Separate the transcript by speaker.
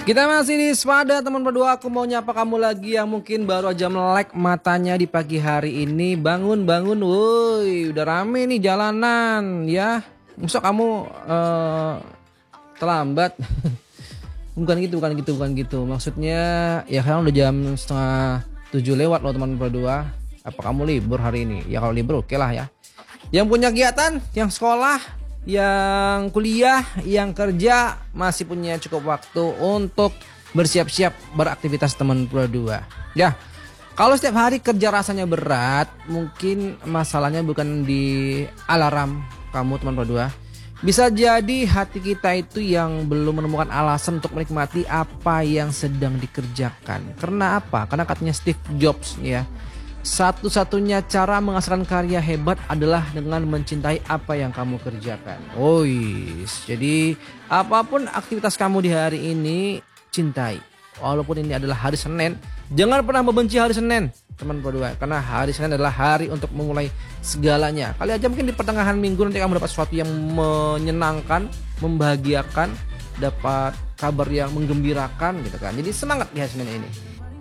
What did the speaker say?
Speaker 1: Kita masih di Spada teman berdua. Aku mau nyapa kamu lagi yang mungkin baru aja melek matanya di pagi hari ini. Bangun, woi, udah rame nih jalanan ya. Masa kamu terlambat? bukan gitu. Maksudnya ya kan udah jam setengah 7 lewat loh teman berdua. Apa kamu libur hari ini? Ya kalau libur oke lah ya. Yang punya kegiatan, yang sekolah, yang kuliah, yang kerja masih punya cukup waktu untuk bersiap-siap beraktivitas teman berdua. Ya, kalau setiap hari kerja rasanya berat, mungkin masalahnya bukan di alarm kamu teman berdua. Bisa jadi hati kita itu yang belum menemukan alasan untuk menikmati apa yang sedang dikerjakan. Karena apa? Karena katanya Steve Jobs ya. Satu-satunya cara menghasilkan karya hebat adalah dengan mencintai apa yang kamu kerjakan. Jadi apapun aktivitas kamu di hari ini, cintai. Walaupun ini adalah hari Senin, jangan pernah membenci hari Senin, teman berdua. Karena hari Senin adalah hari untuk memulai segalanya. Kali aja mungkin di pertengahan minggu nanti kamu dapat sesuatu yang menyenangkan, membahagiakan, dapat kabar yang menggembirakan gitu kan. Jadi semangat di hari Senin ini.